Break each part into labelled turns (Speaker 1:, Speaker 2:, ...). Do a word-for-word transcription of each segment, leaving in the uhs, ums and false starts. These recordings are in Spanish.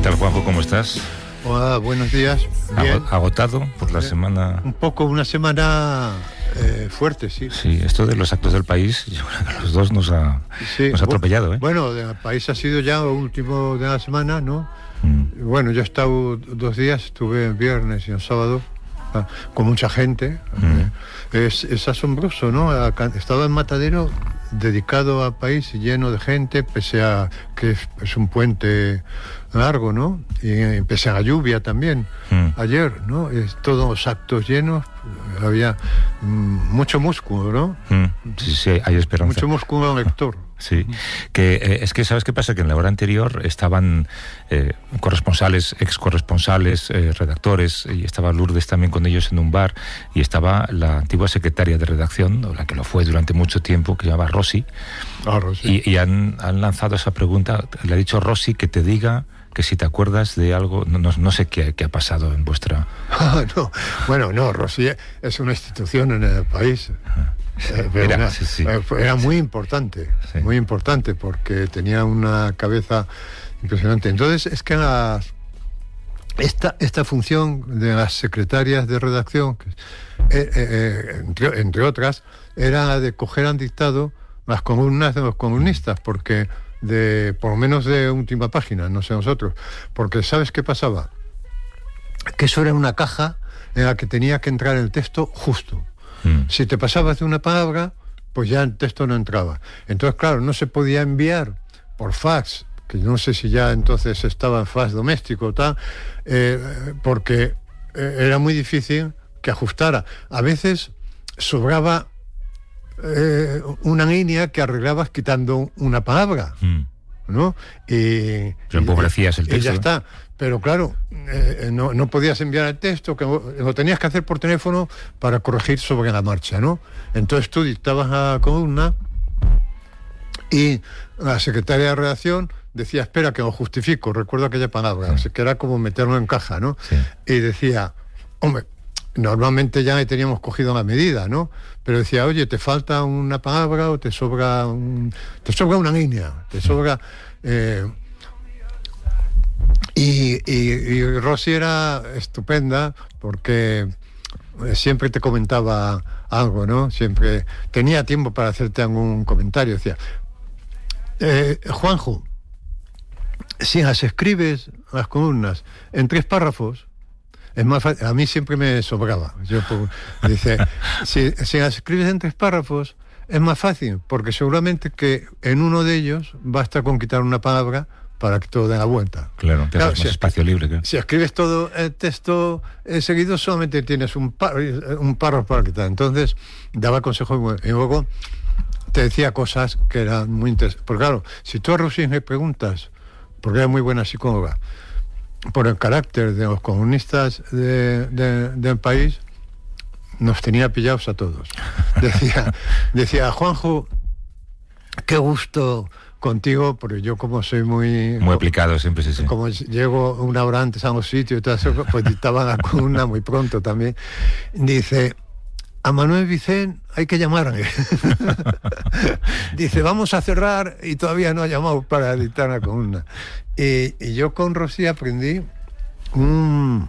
Speaker 1: tal, Juanjo? ¿Cómo estás?
Speaker 2: Hola, buenos días. Bien.
Speaker 1: ¿Agotado por la
Speaker 2: Bien.
Speaker 1: semana?
Speaker 2: Un poco, una semana eh, fuerte, sí.
Speaker 1: Sí, esto de los actos del país, yo creo que a los dos nos ha,
Speaker 2: sí.
Speaker 1: nos ha atropellado, ¿eh?
Speaker 2: Bueno, el país ha sido ya lo último de la semana, ¿no?
Speaker 1: Mm.
Speaker 2: Bueno, yo he estado dos días, estuve el viernes y el sábado ah, con mucha gente.
Speaker 1: Mm.
Speaker 2: Eh, es, es asombroso, ¿no? He estado en Matadero dedicado al país y lleno de gente, pese a que es, es un puente largo, ¿no? Y pese a la lluvia también, mm. ayer, ¿no? Es, todos los actos llenos, había mm, mucho músculo, ¿no?
Speaker 1: Mm. Sí, sí, hay esperanza.
Speaker 2: Mucho músculo lector.
Speaker 1: Sí, que eh, es que, ¿sabes qué pasa? Que en la hora anterior estaban eh, corresponsales, ex corresponsales, eh, redactores, y estaba Lourdes también con ellos en un bar, y estaba la antigua secretaria de redacción, o la que lo fue durante mucho tiempo, que se llamaba Rosy,
Speaker 2: ah, Rosy.
Speaker 1: y, y han, han lanzado esa pregunta. Le ha dicho Rosy que te diga que si te acuerdas de algo, no, no, no sé qué, qué ha pasado en vuestra...
Speaker 2: Ah, no. Bueno, no, Rosy es una institución en el país.
Speaker 1: Ah.
Speaker 2: Eh, pero
Speaker 1: era,
Speaker 2: una,
Speaker 1: sí, sí.
Speaker 2: era muy importante, sí. muy importante, porque tenía una cabeza impresionante. Entonces, es que las, esta, esta función de las secretarias de redacción, eh, eh, entre, entre otras, era la de coger al dictado las columnas de los comunistas, porque de por lo menos de última página, no sé nosotros, porque ¿sabes qué pasaba? Que eso era una caja en la que tenía que entrar el texto justo. Si te pasabas de una palabra, pues ya el texto no entraba. Entonces, claro, no se podía enviar por fax, que no sé si ya entonces estaba en fax doméstico o tal, eh, porque eh, era muy difícil que ajustara. A veces sobraba eh, una línea que arreglabas quitando una palabra, mm. ¿no? Y,
Speaker 1: Pero empobrecías el texto.
Speaker 2: Y ya está. Pero claro, eh, no, no podías enviar el texto, que lo tenías que hacer por teléfono para corregir sobre la marcha, ¿no? Entonces tú dictabas la columna y la secretaria de redacción decía, espera que lo justifico, recuerdo aquella palabra, sí. O sea, que era como meterlo en caja, ¿no? Sí. Y decía, hombre, normalmente ya teníamos cogido la medida, ¿no? Pero decía, oye, te falta una palabra o te sobra un, te sobra una línea, te sobra... Eh, Y, y, y Rosy era estupenda porque siempre te comentaba algo, ¿no? Siempre tenía tiempo para hacerte algún comentario. Decía, eh, Juanjo, si las escribes, las columnas, en tres párrafos, es más fácil. A mí siempre me sobraba. Yo, dice, si, si las escribes en tres párrafos, es más fácil, porque seguramente que en uno de ellos basta con quitar una palabra para que todo dé la vuelta.
Speaker 1: Claro, te
Speaker 2: claro,
Speaker 1: das
Speaker 2: si
Speaker 1: más espacio libre. Claro.
Speaker 2: Si escribes todo el texto eh, seguido, solamente tienes un, par, un párrafo para quitar. Entonces, daba consejos y luego te decía cosas que eran muy interesantes. Porque claro, si tú a Rosy me preguntas, porque era muy buena psicóloga, por el carácter de los comunistas de, de, del país, nos tenía pillados a todos. Decía, decía Juanjo, qué gusto... contigo, porque yo como soy muy...
Speaker 1: Muy aplicado siempre, sí, sí.
Speaker 2: Como llego una hora antes a los sitios y todo eso, pues dictaba la columna muy pronto también. Dice, a Manuel Vicent hay que llamarle. Dice, vamos a cerrar y todavía no ha llamado para dictar la columna. Y, y yo con Rosy aprendí un...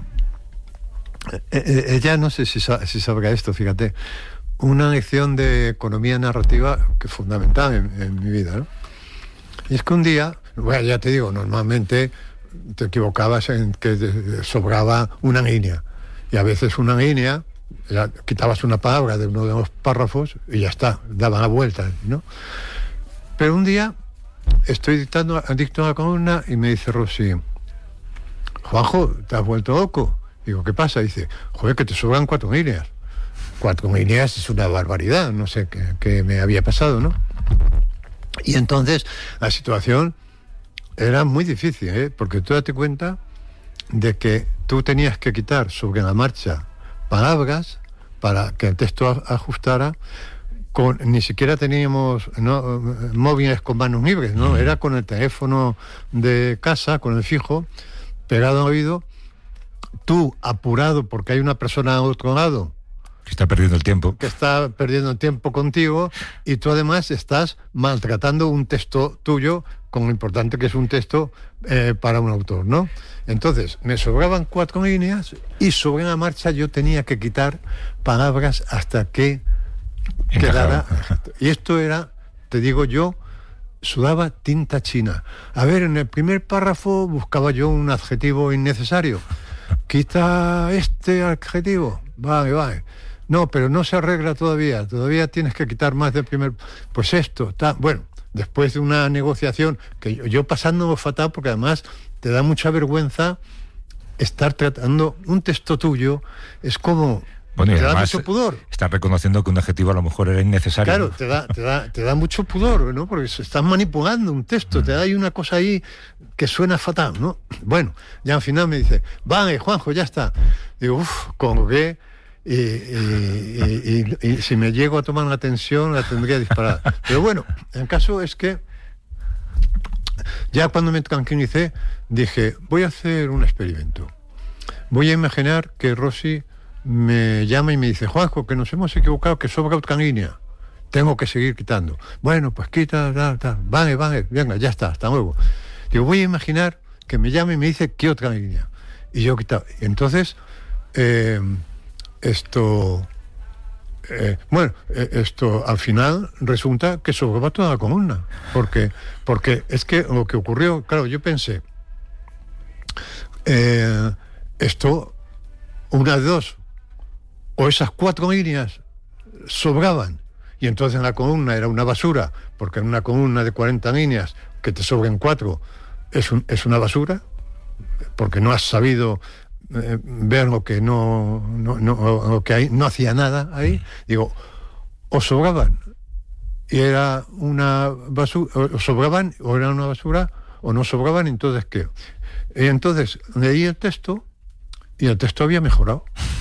Speaker 2: Ella no sé si, si sabrá esto, fíjate, una lección de economía narrativa que es fundamental en, en mi vida, ¿no? Y es que un día, bueno, ya te digo, normalmente te equivocabas en que sobraba una línea. Y a veces una línea, ya quitabas una palabra de uno de los párrafos y ya está, daban la vuelta, ¿no? Pero un día estoy dictando, dicto la columna y me dice Rosy, Juanjo, ¿te has vuelto loco? Digo, ¿qué pasa? Dice, joder, que te sobran cuatro líneas. Cuatro líneas es una barbaridad, no sé qué, qué me había pasado, ¿no? Y entonces la situación era muy difícil, ¿eh? Porque tú date cuenta de que tú tenías que quitar sobre la marcha palabras para que el texto ajustara. Con, ni siquiera teníamos no, móviles con manos libres, ¿no? Era con el teléfono de casa, con el fijo, pegado al oído, tú apurado porque hay una persona al otro lado
Speaker 1: Que está perdiendo el tiempo.
Speaker 2: Que está perdiendo el tiempo contigo y tú además estás maltratando un texto tuyo con lo importante que es un texto eh, para un autor, ¿no? Entonces, me sobraban cuatro líneas y sobre la marcha yo tenía que quitar palabras hasta que quedara. Y esto era, te digo yo, sudaba tinta china. A ver, en el primer párrafo buscaba yo un adjetivo innecesario. Quita este adjetivo. Vale, vale. No, pero no se arregla todavía. Todavía tienes que quitar más del primer... Pues esto, está... Bueno, después de una negociación que yo, yo pasándolo fatal, porque además te da mucha vergüenza estar tratando un texto tuyo, es como...
Speaker 1: Bueno, y
Speaker 2: te da
Speaker 1: además
Speaker 2: mucho pudor.
Speaker 1: Estás reconociendo que un adjetivo a lo mejor era innecesario.
Speaker 2: Claro,
Speaker 1: ¿no?
Speaker 2: te da, te da, te da mucho pudor, ¿no? Porque se estás manipulando un texto, mm. te da ahí una cosa ahí que suena fatal, ¿no? Bueno, ya al final me dice, vale, Juanjo, ya está. Digo, uff, con qué... Y, y, y, y, y si me llego a tomar la tensión la tendría disparada. Pero bueno, el caso es que ya cuando me tranquilicé dije, voy a hacer un experimento. Voy a imaginar que Rosy me llama y me dice, Juanjo, que nos hemos equivocado, que sobra otra línea, tengo que seguir quitando. Bueno, pues quita, tal, tal. Vale, vale, venga, ya está, hasta luego. Digo, voy a imaginar que me llama y me dice, ¿qué otra línea? Y yo quitaba. Entonces, eh, esto eh, bueno eh, esto al final resulta que sobraba toda la columna, porque porque es que lo que ocurrió, claro, yo pensé eh, esto, una de dos, o esas cuatro líneas sobraban y entonces en la columna era una basura, porque en una columna de cuarenta líneas que te sobren cuatro es, un, es una basura, porque no has sabido Eh, ver lo que no, no, no lo que hay, no hacía nada ahí. Digo, o sobraban y era una basura, o sobraban o era una basura, o no sobraban, entonces ¿qué? Y entonces leí el texto y el texto había mejorado.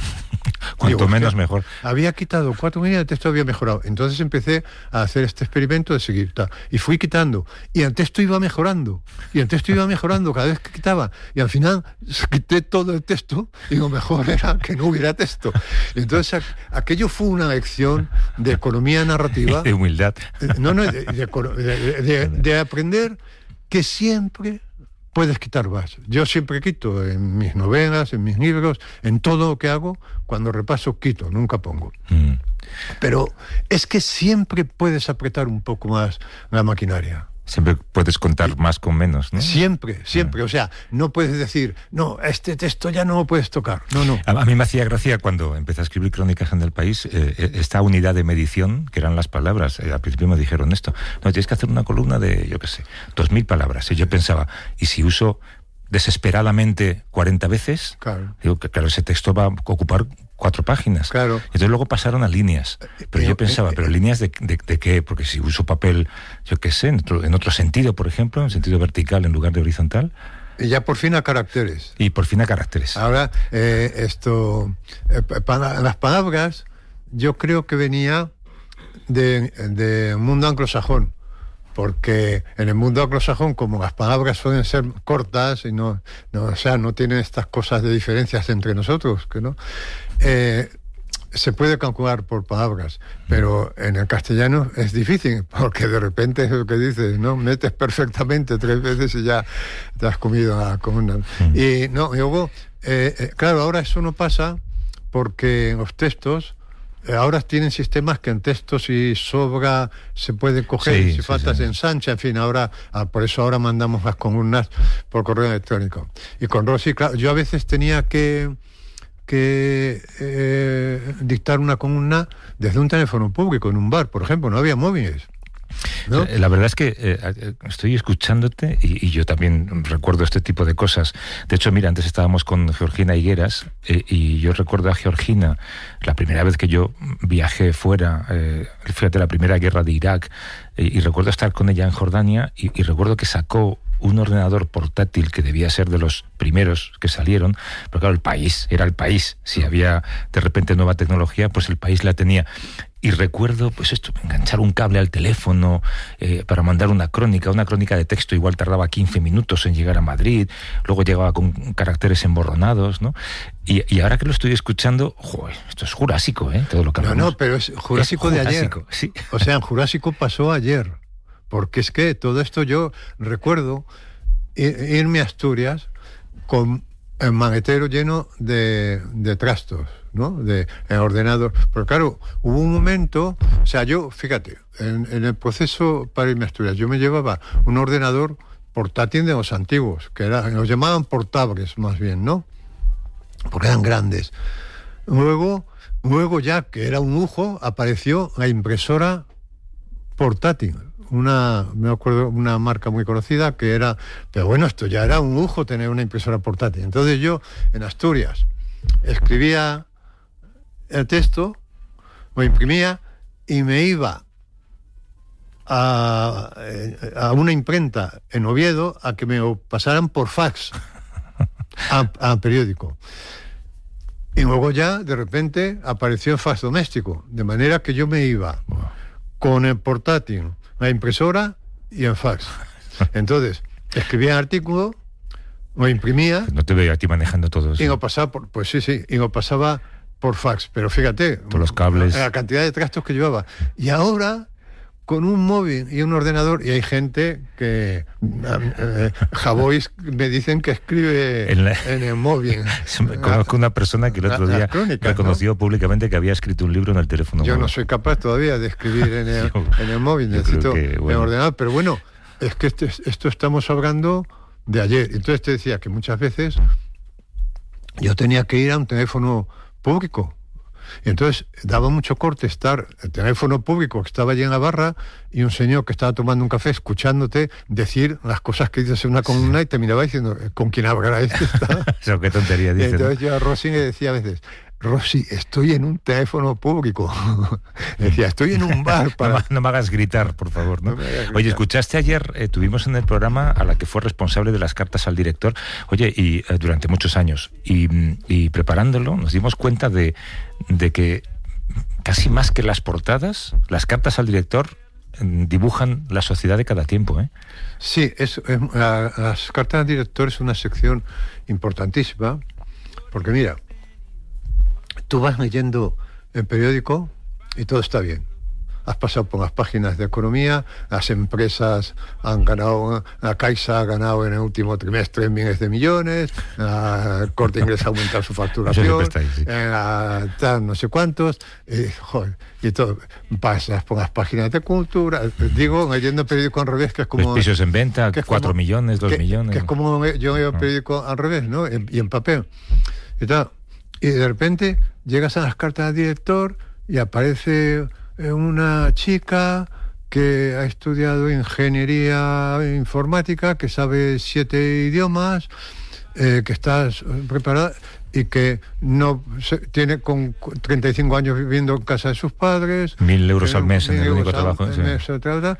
Speaker 1: Cuanto Digo, menos mejor.
Speaker 2: Había quitado cuatro líneas, el texto había mejorado. Entonces empecé a hacer este experimento de seguir. Ta, y fui quitando. Y el texto iba mejorando. Y el texto iba mejorando cada vez que quitaba. Y al final quité todo el texto. Y lo mejor era que no hubiera texto. Y entonces aquello fue una lección de economía narrativa.
Speaker 1: De humildad.
Speaker 2: No, no, de, de, de, de, de aprender que siempre puedes quitar más. Yo siempre quito en mis novelas, en mis libros, en todo lo que hago, cuando repaso quito, nunca pongo. Mm. Pero es que siempre puedes apretar un poco más la maquinaria.
Speaker 1: Siempre puedes contar sí. más con menos, ¿no?
Speaker 2: Siempre, siempre. O sea, no puedes decir, no, este texto ya no lo puedes tocar. No, no.
Speaker 1: A, a mí me hacía gracia cuando empecé a escribir Crónicas en el País, eh, esta unidad de medición, que eran las palabras. Eh, al principio me dijeron esto, no, tienes que hacer una columna de, yo qué sé, dos mil palabras. Y yo pensaba, ¿y si uso desesperadamente cuarenta veces? Claro. Digo que claro, ese texto va a ocupar cuatro páginas.
Speaker 2: Claro.
Speaker 1: Entonces luego pasaron a líneas. Pero yo pensaba, ¿pero líneas de, de, de qué? Porque si uso papel, yo qué sé, en otro, en otro sentido, por ejemplo, en sentido vertical en lugar de horizontal.
Speaker 2: Y ya por fin a caracteres.
Speaker 1: Y por fin a caracteres.
Speaker 2: Ahora, eh, esto, eh, para las palabras, yo creo que venía de, de mundo anglosajón. Porque en el mundo anglosajón, como las palabras suelen ser cortas y no, no, o sea, no tienen estas cosas de diferencias entre nosotros, que no, eh, se puede calcular por palabras, pero en el castellano es difícil, porque de repente es lo que dices, ¿no? Metes perfectamente tres veces y ya te has comido la columna. Mm. Y no, y luego, eh, eh, claro, ahora eso no pasa porque en los textos ahora tienen sistemas que en texto si sobra se puede coger, sí, si sí, falta sí. se ensancha, en fin, ahora ah, por eso ahora mandamos las columnas por correo electrónico. Y con Rosy, claro, yo a veces tenía que que eh, dictar una columna desde un teléfono público en un bar, por ejemplo, no había móviles. ¿No?
Speaker 1: La verdad es que eh, estoy escuchándote y, y yo también recuerdo este tipo de cosas. De hecho, mira, antes estábamos con Georgina Higueras eh, y yo recuerdo a Georgina la primera vez que yo viajé fuera, eh, fíjate, la primera guerra de Irak, eh, y recuerdo estar con ella en Jordania y, y recuerdo que sacó un ordenador portátil que debía ser de los primeros que salieron, pero claro, el país, era el país. Si había de repente nueva tecnología, pues el país la tenía. Y recuerdo, pues esto, enganchar un cable al teléfono eh, para mandar una crónica. Una crónica de texto igual tardaba quince minutos en llegar a Madrid, luego llegaba con caracteres emborronados, ¿no? Y, y ahora que lo estoy escuchando, joder, esto es jurásico, ¿eh? Todo lo que hablamos.
Speaker 2: No, no, pero es jurásico, es de jurásico ayer.
Speaker 1: Sí.
Speaker 2: O sea, en jurásico pasó ayer. Porque es que todo esto yo recuerdo irme a Asturias con el maletero lleno de, de trastos, ¿no? De en ordenador. Pero claro, hubo un momento, o sea, yo, fíjate, en, en el proceso para irme a Asturias, yo me llevaba un ordenador portátil de los antiguos, que era, los llamaban portables más bien, ¿no? Porque eran grandes. Luego, luego ya que era un lujo, apareció la impresora portátil. Una, me acuerdo, una marca muy conocida que era, pero bueno, esto ya era un lujo tener una impresora portátil. Entonces yo, en Asturias, escribía el texto, lo imprimía y me iba a, a una imprenta en Oviedo a que me lo pasaran por fax a, a periódico. Y luego ya, de repente, apareció el fax doméstico, de manera que yo me iba con el portátil, la impresora y el fax. Entonces, escribía el artículo, lo imprimía.
Speaker 1: No te veo a ti manejando todo eso.
Speaker 2: Y lo pasaba por, pues sí, sí, y lo pasaba por fax. Pero fíjate,
Speaker 1: todos los cables,
Speaker 2: la cantidad de trastos que llevaba. Y ahora, con un móvil y un ordenador, y hay gente que eh, Javois me dicen que escribe en, la, en el móvil.
Speaker 1: Conozco una persona que el otro día
Speaker 2: crónicas,
Speaker 1: reconoció, ¿no?, públicamente que había escrito un libro en el teléfono
Speaker 2: Yo
Speaker 1: móvil.
Speaker 2: No soy capaz todavía de escribir en el, yo, en el móvil, necesito que, bueno, en el ordenador, pero bueno, es que este, esto estamos hablando de ayer. Entonces te decía que muchas veces yo tenía que ir a un teléfono público. Y entonces daba mucho corte estar el teléfono público que estaba allí en la barra y un señor que estaba tomando un café escuchándote decir las cosas que dices en una columna y terminaba diciendo, ¿con quién hablará este?
Speaker 1: Eso, qué tontería dice.
Speaker 2: Entonces yo a Rosy le decía a veces, Rosy, estoy en un teléfono público. Decía, estoy en un bar. Para...
Speaker 1: No, no me hagas gritar, por favor, ¿no?
Speaker 2: No gritar.
Speaker 1: Oye, escuchaste ayer, eh, tuvimos en el programa a la que fue responsable de las cartas al director, oye, y eh, durante muchos años, y, y preparándolo nos dimos cuenta de, de que casi más que las portadas, las cartas al director dibujan la sociedad de cada tiempo, ¿eh?
Speaker 2: Sí, es, es, la, las cartas al director es una sección importantísima, porque mira, tú vas leyendo el periódico y todo está bien. Has pasado por las páginas de economía, las empresas han ganado, la Caixa ha ganado en el último trimestre miles de millones, el Corte Inglés ha aumentado su facturación,
Speaker 1: ahí, sí.
Speaker 2: en la, tal, no sé cuántos, y, joder, y todo. Pasas por las páginas de cultura, digo, leyendo el periódico al revés, que es como...
Speaker 1: Los pisos en venta, cuatro millones, dos
Speaker 2: que,
Speaker 1: millones.
Speaker 2: Que es como yo leo el periódico al revés, ¿no? Y en papel. Y tal. Y de repente llegas a las cartas del director y aparece una chica que ha estudiado ingeniería informática, que sabe siete idiomas, eh, que está preparada y que no se, tiene con treinta y cinco años viviendo en casa de sus padres.
Speaker 1: Mil euros al mes en el único trabajo.
Speaker 2: Sí. Mes,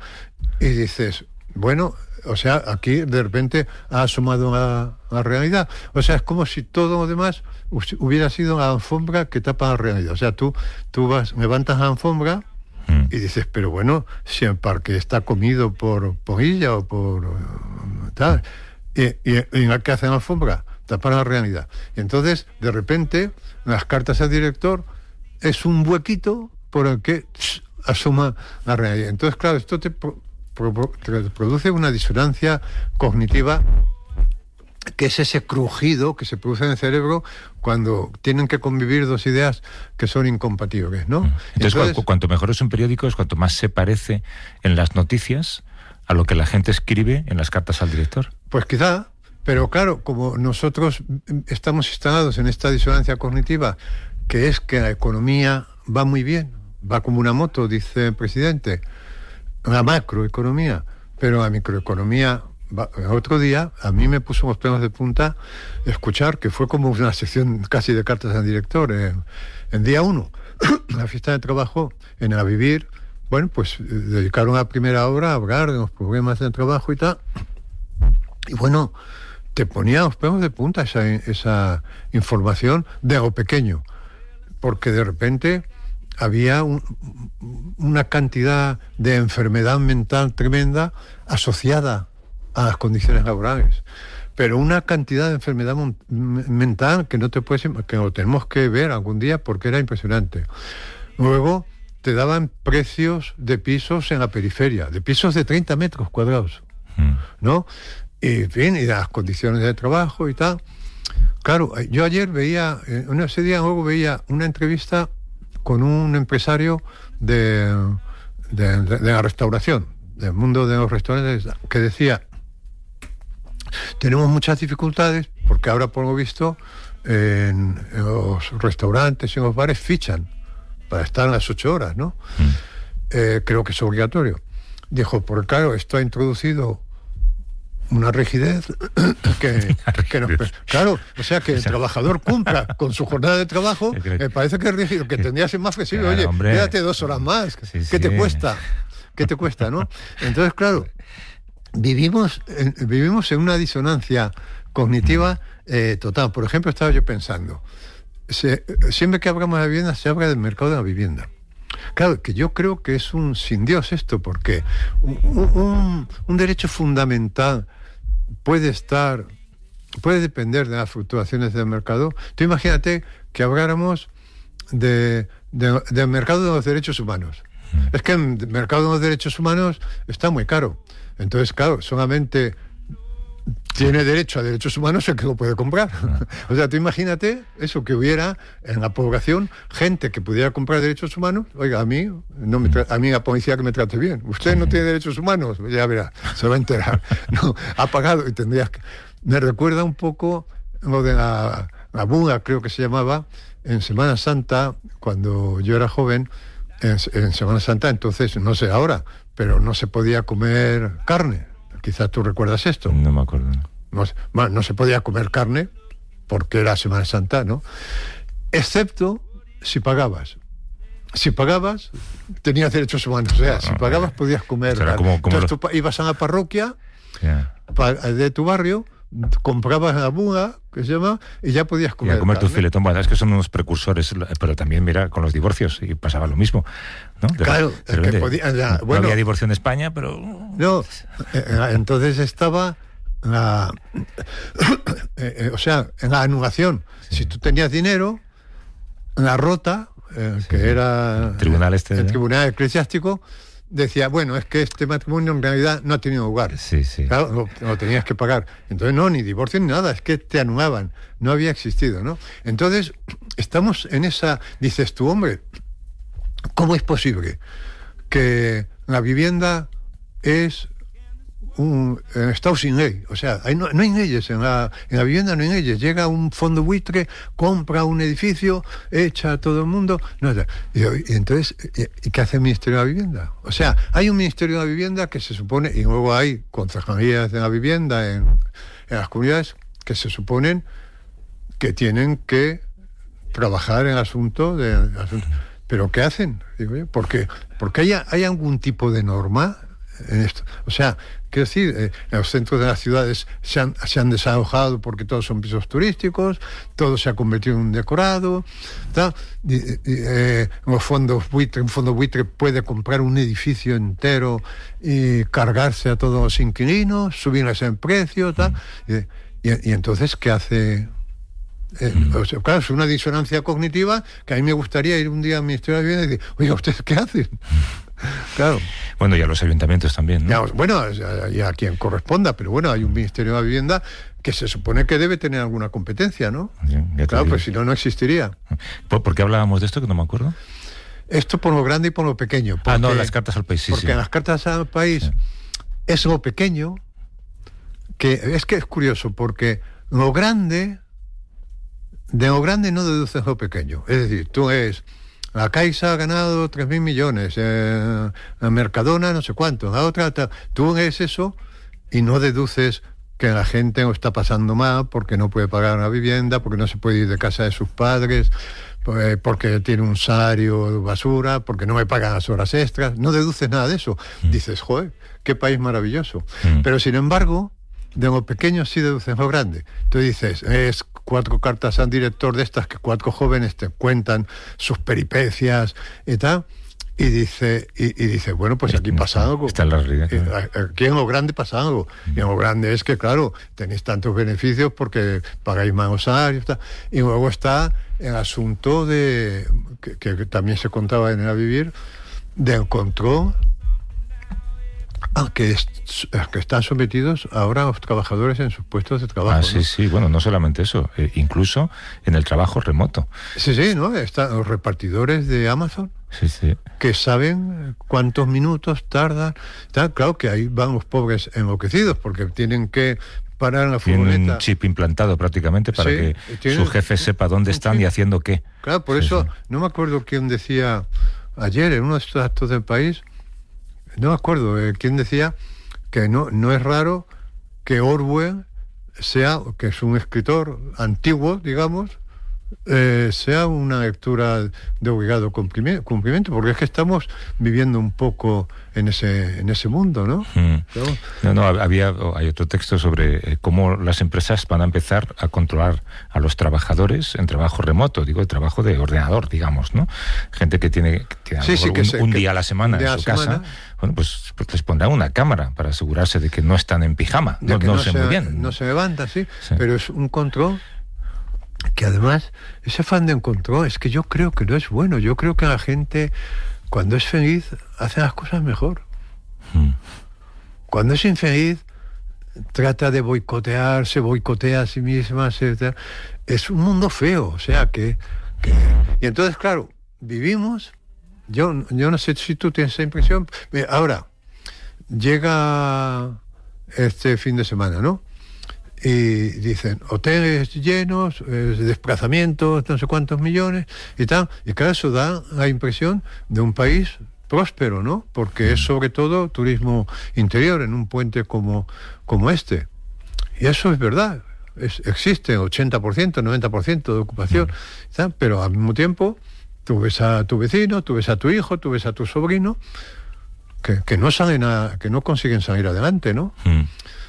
Speaker 2: y dices, bueno, o sea, aquí de repente ha asomado a la realidad. O sea, es como si todo lo demás hubiera sido la alfombra que tapa la realidad. O sea, tú, tú vas, levantas la alfombra mm. y dices, pero bueno, si el parque está comido por, por ella o por tal. Y, y, y en la que hacen la alfombra, tapar la realidad. Y entonces, de repente, las cartas al director es un huequito por el que pss, asoma la realidad. Entonces, claro, esto te... produce una disonancia cognitiva, que es ese crujido que se produce en el cerebro cuando tienen que convivir dos ideas que son incompatibles, ¿no?
Speaker 1: Entonces, Entonces cu cuanto mejor es un periódico, es cuanto más se parece en las noticias a lo que la gente escribe en las cartas al director.
Speaker 2: Pues quizá, pero claro, como nosotros estamos instalados en esta disonancia cognitiva, que es que la economía va muy bien, va como una moto, dice el presidente, la macroeconomía, pero la microeconomía, el otro día a mí me puso los pelos de punta escuchar que fue como una sección casi de cartas al director en, en día uno, la fiesta de trabajo en A Vivir. Bueno, pues dedicaron a primera hora a hablar de los problemas del trabajo y tal, y bueno, te ponía los pelos de punta esa, esa información de lo pequeño, porque de repente había un, una cantidad de enfermedad mental tremenda asociada a las condiciones laborales. Pero una cantidad de enfermedad mental que no te puedes, que lo tenemos que ver algún día porque era impresionante. Luego te daban precios de pisos en la periferia, de pisos de treinta metros cuadrados, ¿no? Y bien, y las condiciones de trabajo y tal. Claro, yo ayer veía, en ese día luego veía una entrevista con un empresario de, de, de, de la restauración, del mundo de los restaurantes, que decía: tenemos muchas dificultades porque ahora, por lo visto, en, en los restaurantes y en los bares fichan para estar las ocho horas, ¿no? Mm. Eh, creo que es obligatorio. Dijo, porque claro, esto ha introducido una rigidez que, que nos, claro, o sea, que el trabajador cumpla con su jornada de trabajo, me parece que es rígido, que tendría que ser más flexible. Claro, oye, hombre, quédate dos horas más, sí, ¿qué sí. te cuesta? ¿Qué te cuesta, no? Entonces, claro, vivimos en, vivimos en una disonancia cognitiva eh, total. Por ejemplo, estaba yo pensando, se, siempre que hablamos de vivienda se habla del mercado de la vivienda. Claro, que yo creo que es un sin Dios esto, porque un, un, un derecho fundamental puede estar, puede depender de las fluctuaciones del mercado. Tú imagínate que habláramos de, de, del mercado de los derechos humanos. Es que el mercado de los derechos humanos está muy caro. Entonces, claro, solamente tiene derecho a derechos humanos el que lo puede comprar. O sea, tú imagínate eso, que hubiera en la población gente que pudiera comprar derechos humanos. Oiga, a mí, no me tra- a mí la policía que me trate bien. Usted no tiene derechos humanos, ya verá, se va a enterar. No, ha pagado y tendrías que... Me recuerda un poco lo de la, la buga, creo que se llamaba, en Semana Santa, cuando yo era joven, en, en Semana Santa, entonces, no sé ahora, pero no se podía comer carne. Quizás tú recuerdas esto.
Speaker 1: No me acuerdo.
Speaker 2: No, no, no se podía comer carne porque era Semana Santa, ¿no? Excepto si pagabas. Si pagabas, tenías derechos humanos. O sea, no, si pagabas podías comer carne. Como, como Entonces los... tú ibas a la parroquia yeah. de tu barrio, comprabas la buga, que se llama, y ya podías comer,
Speaker 1: y a comer
Speaker 2: carne.
Speaker 1: Tu filetón. Bueno, es que son unos precursores, pero también, mira, con los divorcios, y pasaba lo mismo, ¿no? De
Speaker 2: claro,
Speaker 1: de,
Speaker 2: es que podía, ya,
Speaker 1: no
Speaker 2: bueno,
Speaker 1: había divorcio en España, pero...
Speaker 2: No, eh, entonces estaba la... eh, eh, o sea, en la anulación. Sí. Si tú tenías dinero, la rota, eh, sí, que sí. era
Speaker 1: el tribunal, este,
Speaker 2: el
Speaker 1: ¿no?
Speaker 2: tribunal eclesiástico, decía, bueno, es que este matrimonio en realidad no ha tenido lugar.
Speaker 1: Sí, sí.
Speaker 2: Claro, lo, lo tenías que pagar. Entonces, no, ni divorcio ni nada, es que te anulaban. No había existido, ¿no? Entonces, estamos en esa... Dices tú, hombre, ¿cómo es posible que la vivienda es un estado sin ley? O sea, hay, no, no hay leyes en la, en la vivienda, no hay leyes. Llega un fondo buitre, compra un edificio, echa a todo el mundo. No, y, y entonces, ¿y qué hace el Ministerio de la Vivienda? O sea, hay un Ministerio de la Vivienda que se supone, y luego hay concejalías de la vivienda en, en las comunidades que se suponen que tienen que trabajar en el asunto de, el asunto. ¿Pero qué hacen? Digo yo, ¿por qué? Porque hay, hay algún tipo de norma en esto. O sea, quiero decir, eh, en los centros de las ciudades se han, se han desalojado porque todos son pisos turísticos, todo se ha convertido en un decorado, tal. Y, y, eh, los fondos buitre, un fondo buitre puede comprar un edificio entero y cargarse a todos los inquilinos, subirles en precio, tal. Y, y, y entonces, ¿qué hace? Eh, o sea, claro, es una disonancia cognitiva que a mí me gustaría ir un día al Ministerio de la Vivienda y decir, oiga, ¿ustedes qué hacen? Claro.
Speaker 1: Bueno, y a los ayuntamientos también, ¿no?
Speaker 2: Ya, bueno, y a quien corresponda, pero bueno, hay un Ministerio de la Vivienda que se supone que debe tener alguna competencia, ¿no? Ya, ya claro, pues si no, no existiría.
Speaker 1: ¿Por, ¿Por qué hablábamos de esto, que no me acuerdo?
Speaker 2: Esto por lo grande y por lo pequeño. Porque,
Speaker 1: ah, no, las cartas al país, sí.
Speaker 2: Porque
Speaker 1: sí.
Speaker 2: en las cartas al país sí. es lo pequeño, que es que es curioso, porque lo grande... De lo grande no deduces lo pequeño. Es decir, tú es... La Caixa ha ganado tres mil millones, eh, la Mercadona no sé cuánto, la otra... Ta, tú ves eso y no deduces que la gente lo está pasando mal porque no puede pagar una vivienda, porque no se puede ir de casa de sus padres, pues, porque tiene un salario de basura, porque no me pagan las horas extras. No deduces nada de eso. Mm. Dices, joder, qué país maravilloso. Mm. Pero sin embargo, de lo pequeño sí deducen lo grande. Tú dices, es cuatro cartas al director de estas que cuatro jóvenes te cuentan sus peripecias y tal, y dice, y, y dice bueno, pues aquí pasa algo.
Speaker 1: Está en la realidad.
Speaker 2: Aquí en lo grande pasa algo. Y en lo grande es que, claro, tenéis tantos beneficios porque pagáis más salarios. Y luego está el asunto de, que, que también se contaba en el A Vivir, del control a que, es, a que están sometidos ahora los trabajadores en sus puestos de trabajo.
Speaker 1: Ah, sí,
Speaker 2: ¿no?
Speaker 1: sí, bueno, no solamente eso, eh, incluso en el trabajo remoto.
Speaker 2: Sí, sí, ¿no? Están los repartidores de Amazon,
Speaker 1: sí, sí,
Speaker 2: que saben cuántos minutos tardan. Está claro que ahí van los pobres enloquecidos, porque tienen que parar en la furgoneta.
Speaker 1: Tienen un chip implantado prácticamente para
Speaker 2: sí,
Speaker 1: que su jefe sepa dónde están y haciendo qué.
Speaker 2: Claro, por
Speaker 1: sí,
Speaker 2: eso,
Speaker 1: sí.
Speaker 2: No me acuerdo quién decía ayer en uno de estos actos del país, no me acuerdo eh, quién decía que no, no es raro que Orwell sea, que es un escritor antiguo, digamos, eh, sea una lectura de obligado cumplimiento, porque es que estamos viviendo un poco en ese en ese mundo, ¿no?
Speaker 1: Mm. No, no, había, hay otro texto sobre eh, cómo las empresas van a empezar a controlar a los trabajadores en trabajo remoto, digo, el trabajo de ordenador, digamos, ¿no? Gente que tiene, que tiene
Speaker 2: sí, sí,
Speaker 1: un,
Speaker 2: que se,
Speaker 1: un
Speaker 2: que
Speaker 1: día a la semana en su casa, bueno, pues, pues les pondrán una cámara para asegurarse de que no están en pijama, no, no, no sé
Speaker 2: se,
Speaker 1: muy bien.
Speaker 2: No se levanta, sí, sí, pero es un control que además, ese afán de control, es que yo creo que no es bueno. Yo creo que la gente, cuando es feliz, hace las cosas mejor. Hmm. Cuando es infeliz, trata de boicotear, se boicotea a sí misma, etcétera. Es un mundo feo, o sea que, que... Y entonces, claro, vivimos, yo, yo no sé si tú tienes esa impresión. Ahora, llega este fin de semana, ¿no? Y dicen, hoteles llenos, eh, desplazamientos, no sé cuántos millones y tal, y claro, eso da la impresión de un país próspero, ¿no? Porque es sobre todo turismo interior en un puente como, como este. Y eso es verdad, es, existe ochenta por ciento, noventa por ciento de ocupación, ¿sí? Pero al mismo tiempo tú ves a tu vecino, tú ves a tu hijo, tú ves a tu sobrino, que, que no salen a, que no consiguen salir adelante, ¿no? Mm.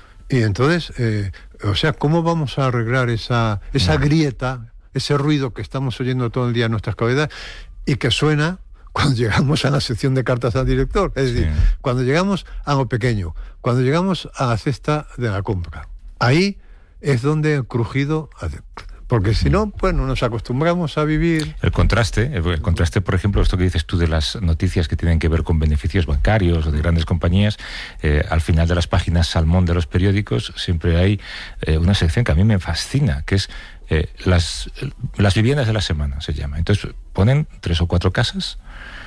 Speaker 2: Y entonces, eh, o sea, ¿cómo vamos a arreglar esa, esa grieta, ese ruido que estamos oyendo todo el día en nuestras cabezas y que suena cuando llegamos a la sección de cartas al director? Es decir, sí. Cuando llegamos a lo pequeño, cuando llegamos a la cesta de la compra. Ahí es donde el crujido... Porque si no, bueno, nos acostumbramos a vivir...
Speaker 1: El contraste, el contraste, por ejemplo, esto que dices tú de las noticias que tienen que ver con beneficios bancarios o de grandes compañías, eh, al final de las páginas salmón de los periódicos siempre hay eh, una sección que a mí me fascina, que es eh, las, las viviendas de la semana, se llama. Entonces ponen tres o cuatro casas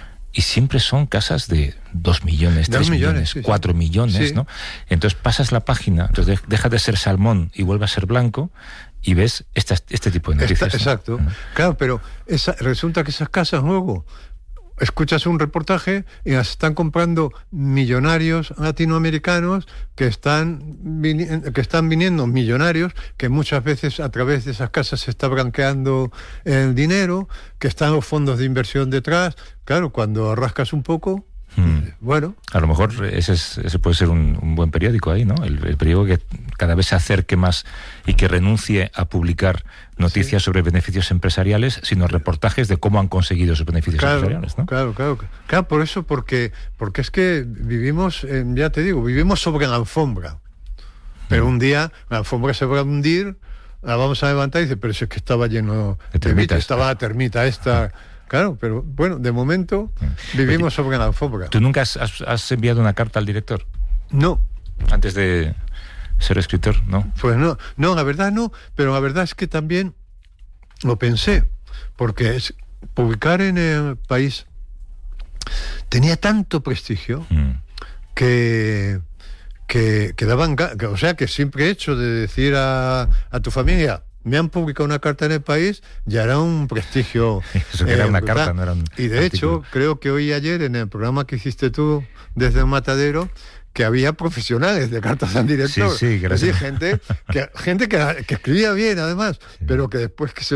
Speaker 1: y siempre son casas de dos millones, tres millones, sí, cuatro sí. millones, sí. ¿no? Entonces pasas la página, entonces deja de ser salmón y vuelve a ser blanco, y ves esta, este tipo de noticias.
Speaker 2: Está, exacto. ¿No? Claro, pero esa, resulta que esas casas luego escuchas un reportaje y las están comprando millonarios latinoamericanos que están, vini- que están viniendo millonarios, que muchas veces a través de esas casas se está blanqueando el dinero, que están los fondos de inversión detrás. Claro, cuando rascas un poco... Hmm. Bueno,
Speaker 1: a lo mejor ese, es, ese puede ser un, un buen periódico ahí, ¿no? El, el periódico que cada vez se acerque más y que renuncie a publicar noticias sí. sobre beneficios empresariales, sino reportajes de cómo han conseguido esos beneficios
Speaker 2: claro,
Speaker 1: empresariales, ¿no?
Speaker 2: Claro, claro, claro, por eso, porque porque es que vivimos, eh, ya te digo, vivimos sobre la alfombra, pero hmm. un día la alfombra se va a hundir, la vamos a levantar y dice, pero si es que estaba lleno de, de termitas, estaba la termita esta... Hmm. Claro, pero bueno, de momento vivimos Oye, sobre la alfombra.
Speaker 1: ¿Tú nunca has, has, has enviado una carta al director?
Speaker 2: No.
Speaker 1: Antes de ser escritor, ¿no?
Speaker 2: Pues no, no, la verdad no, pero la verdad es que también lo pensé, porque es, publicar en El País tenía tanto prestigio mm. que, que, que daban, que, o sea, que simple hecho de decir a, a tu familia... Me han publicado una carta en El País, ya era un prestigio.
Speaker 1: Eso que eh, era una ¿verdad? Carta, no era un
Speaker 2: Y de artículo. Hecho, creo que hoy y ayer, en el programa que hiciste tú desde el Matadero, que había profesionales de cartas al director.
Speaker 1: Sí, sí, gracias.
Speaker 2: Es decir, gente, que, gente que, que escribía bien, además, sí. pero que después que se ve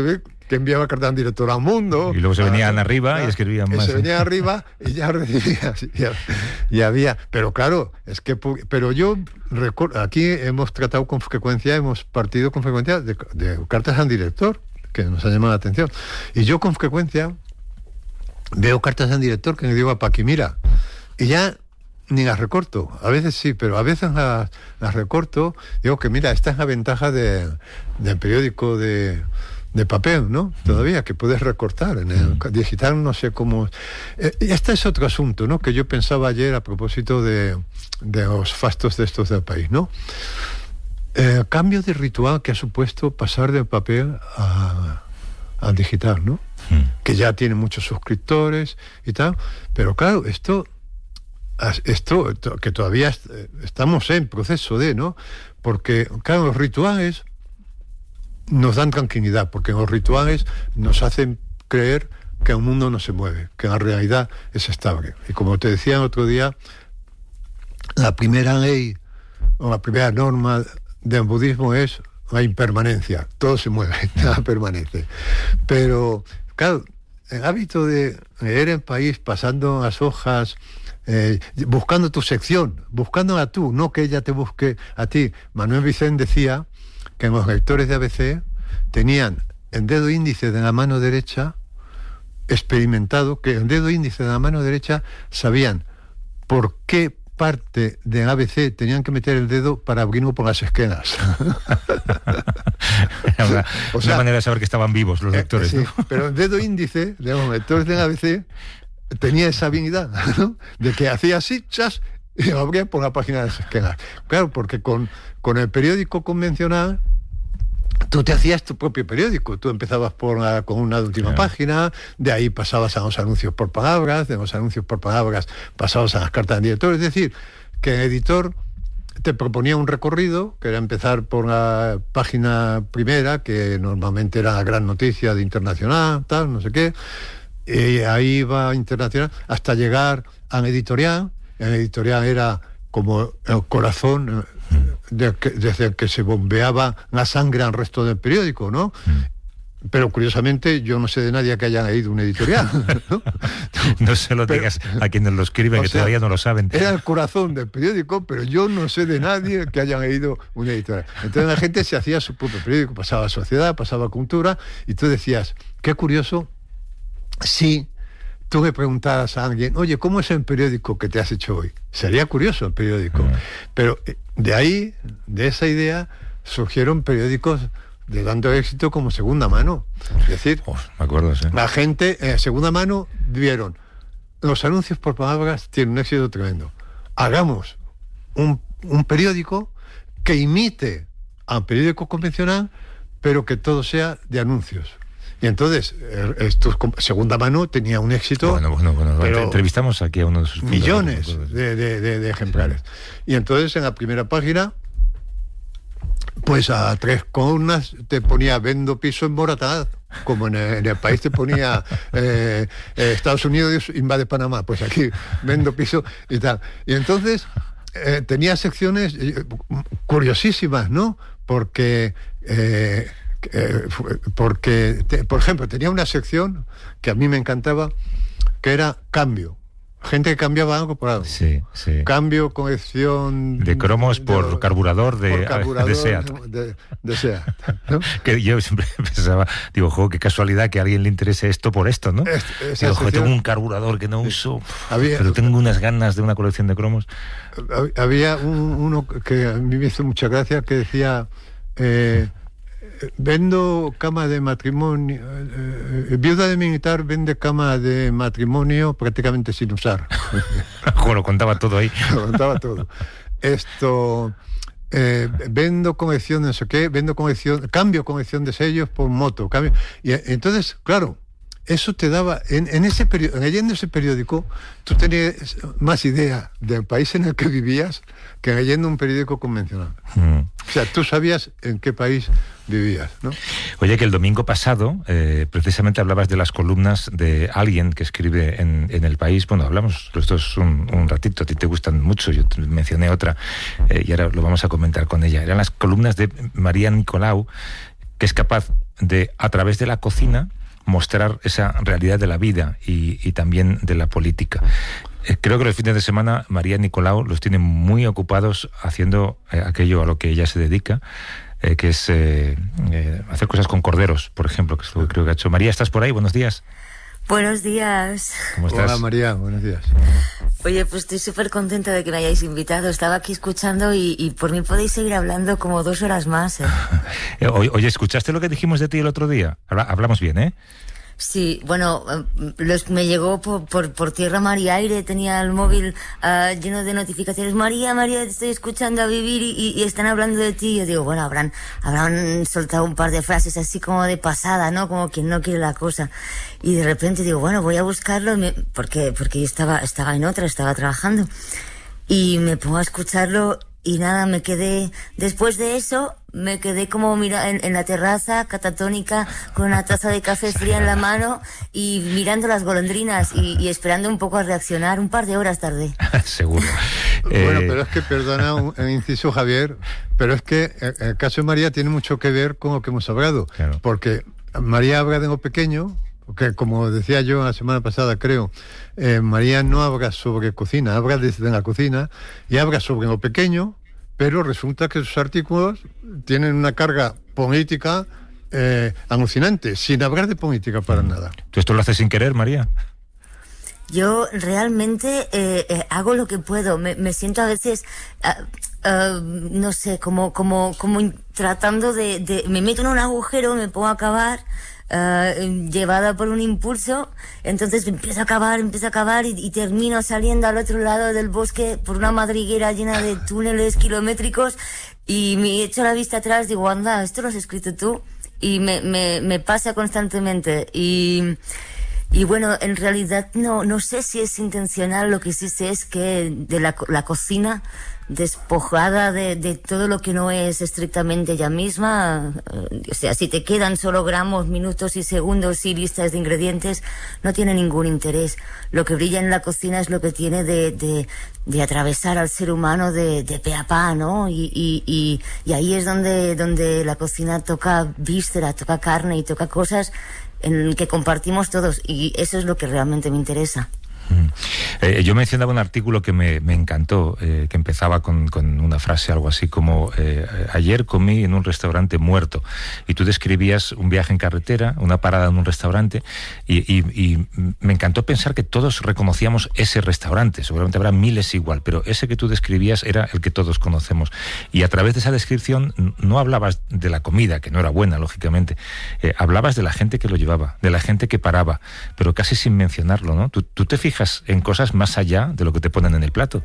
Speaker 2: que enviaba cartas en director al mundo.
Speaker 1: Y luego se venían a, arriba a, y escribían más.
Speaker 2: Se venían arriba y ya recibía. Y había. Pero claro, es que. Pero yo recuerdo. Aquí hemos tratado con frecuencia, hemos partido con frecuencia de, de cartas al director, que nos han llamado la atención. Y yo con frecuencia veo cartas al director que le digo a Paqui, mira, y ya ni las recorto. A veces sí, pero a veces las, las recorto. Digo que mira, esta es la ventaja de, del periódico de, de papel, ¿no? Todavía, que puedes recortar. En el digital no sé cómo. Eh, y este es otro asunto, ¿no? Que yo pensaba ayer a propósito de, de los fastos de estos del país, ¿no? El eh, cambio de ritual que ha supuesto pasar del papel a, al digital, ¿no? Mm. Que ya tiene muchos suscriptores y tal. Pero claro, esto. Esto, que todavía estamos en proceso de, ¿no? Porque, claro, los rituales nos dan tranquilidad, porque los rituales nos hacen creer que el mundo no se mueve, que la realidad es estable. Y como te decía el otro día, la primera ley, o la primera norma del budismo es la impermanencia. Todo se mueve, nada permanece. Pero, claro, el hábito de leer el país pasando las hojas... Eh, buscando tu sección, buscándola tú, no que ella te busque a ti. Manuel Vicente decía que los lectores de A B C tenían el dedo índice de la mano derecha experimentado, que el dedo índice de la mano derecha sabían por qué parte de A B C tenían que meter el dedo para abrirlo por las esquinas.
Speaker 1: una, o sea, una manera de saber que estaban vivos los lectores,
Speaker 2: eh, sí,
Speaker 1: ¿no?
Speaker 2: Pero el dedo índice de los lectores de A B C tenía esa habilidad, ¿no? De que hacía así, chas, y lo abría por la página de esquemas. Claro, porque con, con el periódico convencional tú te hacías tu propio periódico. Tú empezabas por la, con una última yeah. página, de ahí pasabas a los anuncios por palabras, de los anuncios por palabras pasabas a las cartas del director. Es decir, que el editor te proponía un recorrido, que era empezar por la página primera, que normalmente era la gran noticia de Internacional, tal, no sé qué. Y ahí iba internacional hasta llegar al editorial. El editorial era como el corazón de que, desde el que se bombeaba la sangre al resto del periódico, ¿no? Mm. Pero curiosamente yo no sé de nadie que haya leído un editorial, ¿no?
Speaker 1: No se lo pero, digas a quienes lo escriben, que sea, todavía no lo saben.
Speaker 2: Era el corazón del periódico, pero yo no sé de nadie que haya leído un editorial. Entonces la gente se hacía su propio periódico, pasaba Sociedad, pasaba Cultura, y tú decías, qué curioso. Si tú le preguntaras a alguien, oye, ¿cómo es el periódico que te has hecho hoy? Sería curioso el periódico. Uh-huh. Pero de ahí, de esa idea, surgieron periódicos de tanto éxito como Segunda Mano. Es decir,
Speaker 1: oh, me acuerdo, sí.
Speaker 2: La gente en eh, Segunda Mano vieron, los anuncios por palabras tienen un éxito tremendo. Hagamos un, un periódico que imite al periódico convencional, pero que todo sea de anuncios. Y entonces, esto, Segunda Mano tenía un éxito.
Speaker 1: Bueno, bueno, bueno. Pero entrevistamos aquí a uno de sus
Speaker 2: millones de, de, de, de ejemplares. Sí. Y entonces en la primera página, pues a tres columnas te ponía vendo piso en Morataz, como en el, en el país te ponía eh, eh, Estados Unidos invade Panamá, pues aquí vendo piso y tal. Y entonces eh, tenía secciones eh, curiosísimas, ¿no? Porque eh, Eh, porque, te, por ejemplo, tenía una sección que a mí me encantaba, que era cambio. Gente que cambiaba algo por algo.
Speaker 1: Sí, sí.
Speaker 2: Cambio, corrección...
Speaker 1: De cromos por de, carburador de, por carburador, de SEAT.
Speaker 2: De, de SEAT, ¿no?
Speaker 1: Que yo siempre pensaba, digo, jo, qué casualidad que a alguien le interese esto por esto, ¿no? Es, digo, jo, tengo un carburador que no sí. uso, había, pero tengo unas ganas de una colección de cromos.
Speaker 2: Había un, uno que a mí me hizo mucha gracia, que decía... Eh, vendo cama de matrimonio, eh, viuda de militar vende cama de matrimonio prácticamente sin usar.
Speaker 1: Bueno, contaba todo ahí.
Speaker 2: Lo contaba todo. Esto, eh, vendo colección de no sé qué, vendo colección, cambio colección de sellos por moto, cambio. Y entonces, claro, eso te daba, en, en ese periódico, leyendo ese periódico, tú tenías más idea del país en el que vivías que leyendo un periódico convencional. Mm. O sea, tú sabías en qué país vivías, ¿no?
Speaker 1: Oye, que el domingo pasado, eh, precisamente hablabas de las columnas de alguien que escribe en, en El País. Bueno, hablamos los dos un, un ratito, a ti te gustan mucho, yo te mencioné otra, eh, y ahora lo vamos a comentar con ella. Eran las columnas de María Nicolau, que es capaz de, a través de la cocina, mostrar esa realidad de la vida y, y también de la política. Eh, creo que los fines de semana María Nicolau los tiene muy ocupados haciendo eh, aquello a lo que ella se dedica, eh, que es eh, eh, hacer cosas con corderos, por ejemplo, que es lo que creo que ha hecho. María, ¿estás por ahí? Buenos días.
Speaker 3: Buenos días.
Speaker 1: ¿Cómo estás?
Speaker 2: Hola María, buenos días.
Speaker 3: Oye, pues estoy súper contenta de que me hayáis invitado. Estaba aquí escuchando y, y por mí podéis seguir hablando como dos horas más. ¿eh?
Speaker 1: Oye, ¿escuchaste lo que dijimos de ti el otro día? Hablamos bien, ¿eh?
Speaker 3: Sí, bueno, los, me llegó por, por, por tierra, mar y aire. Tenía el móvil uh, lleno de notificaciones. María, María, te estoy escuchando a vivir y, y, y están hablando de ti. Yo digo, bueno, habrán, habrán soltado un par de frases así como de pasada, ¿no? Como quien no quiere la cosa. Y de repente digo, bueno, voy a buscarlo me, porque, porque yo estaba, estaba en otra, estaba trabajando. Y me pongo a escucharlo y nada, me quedé, después de eso, me quedé como mira en, en la terraza, catatónica, con una taza de café fría en la mano y mirando las golondrinas y, y esperando un poco a reaccionar. Un par de horas tardé.
Speaker 1: Seguro.
Speaker 2: Bueno,
Speaker 1: eh...
Speaker 2: pero es que, perdona un, un inciso, Javier, pero es que el, el caso de María tiene mucho que ver con lo que hemos hablado.
Speaker 1: Claro.
Speaker 2: Porque María habla de lo pequeño, porque como decía yo la semana pasada, creo, eh, María no habla sobre cocina, habla desde la cocina y habla sobre lo pequeño, pero resulta que sus artículos tienen una carga política eh, alucinante, sin hablar de política para mm. nada.
Speaker 1: ¿Tú esto lo haces sin querer, María?
Speaker 3: Yo realmente eh, eh, hago lo que puedo. Me, me siento a veces, uh, uh, no sé, como, como, como tratando de, de... Me meto en un agujero, me pongo a cavar, Uh, llevada por un impulso, entonces empiezo a cavar, empiezo a cavar y, y termino saliendo al otro lado del bosque por una madriguera llena de túneles kilométricos y me echo la vista atrás, digo, anda, esto lo has escrito tú, y me, me, me pasa constantemente y... Y bueno, en realidad no, no sé si es intencional, lo que sí sé es que de la, la cocina, despojada de, de todo lo que no es estrictamente ella misma, eh, o sea, si te quedan solo gramos, minutos y segundos y listas de ingredientes, no tiene ningún interés. Lo que brilla en la cocina es lo que tiene de, de, de atravesar al ser humano de, de pe a pa, ¿no? Y, y, y, y ahí es donde, donde la cocina toca víscera, toca carne y toca cosas en el que compartimos todos, y eso es lo que realmente me interesa.
Speaker 1: Mm. Eh, yo mencionaba un artículo que me, me encantó, eh, que empezaba con, con una frase algo así como eh, ayer comí en un restaurante muerto, y tú describías un viaje en carretera, una parada en un restaurante, y, y, y me encantó pensar que todos reconocíamos ese restaurante. Seguramente habrá miles igual, pero ese que tú describías era el que todos conocemos, y a través de esa descripción no hablabas de la comida, que no era buena, lógicamente, eh, hablabas de la gente que lo llevaba, de la gente que paraba, pero casi sin mencionarlo, ¿no? Tú, tú te fijas en cosas más allá de lo que te ponen en el plato.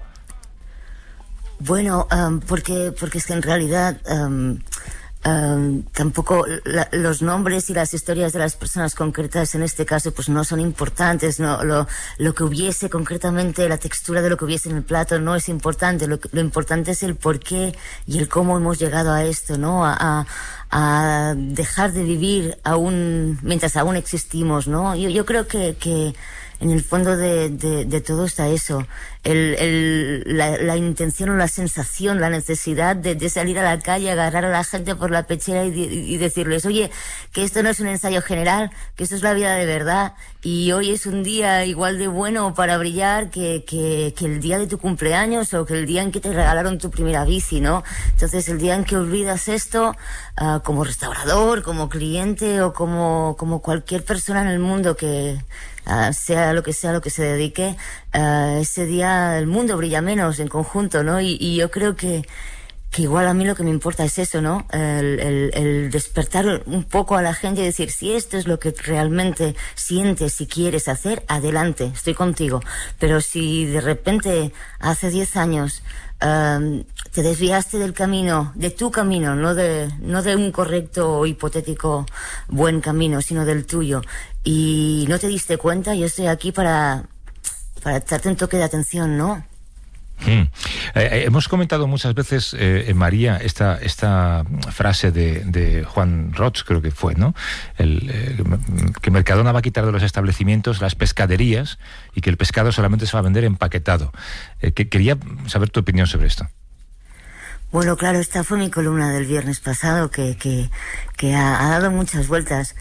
Speaker 3: Bueno, um, porque, porque es que en realidad um, um, tampoco la, los nombres y las historias de las personas concretas en este caso pues no son importantes, no, lo, lo que hubiese concretamente, la textura de lo que hubiese en el plato no es importante, lo, lo importante es el por qué y el cómo hemos llegado a esto, ¿no? A, a, a dejar de vivir aún, mientras aún existimos, ¿no? Yo, yo creo que, que en el fondo de, de, de todo está eso, el, el, la, la intención o la sensación, la necesidad de, de salir a la calle, agarrar a la gente por la pechera y, y decirles, oye, que esto no es un ensayo general, que esto es la vida de verdad, y hoy es un día igual de bueno para brillar que, que, que el día de tu cumpleaños o que el día en que te regalaron tu primera bici, ¿no? Entonces el día en que olvidas esto, uh, como restaurador, como cliente o como, como cualquier persona en el mundo que... Uh, sea lo que sea lo que se dedique, uh, ese día el mundo brilla menos en conjunto, ¿no? Y, y yo creo que, que igual a mí lo que me importa es eso, ¿no? El, el, el despertar un poco a la gente y decir, si esto es lo que realmente sientes y quieres hacer, adelante, estoy contigo. Pero si de repente hace diez años Um, te desviaste del camino, de tu camino, no de, no de un correcto o hipotético buen camino, sino del tuyo, y no te diste cuenta, yo estoy aquí para, para darte un toque de atención, ¿no?
Speaker 1: Mm. Eh, hemos comentado muchas veces, eh, María, esta, esta frase de, de Juan Roch, creo que fue, ¿no? El, eh, que Mercadona va a quitar de los establecimientos las pescaderías y que el pescado solamente se va a vender empaquetado. Eh, que, quería saber tu opinión sobre esto.
Speaker 3: Bueno, claro, esta fue mi columna del viernes pasado que, que, que ha, ha dado muchas vueltas.